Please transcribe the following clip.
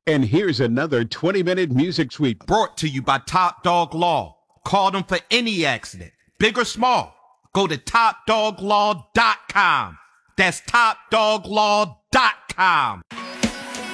And here's another 20-minute music suite brought to you by Top Dog Law. Call them for any accident, big or small. Go to topdoglaw.com. That's topdoglaw.com.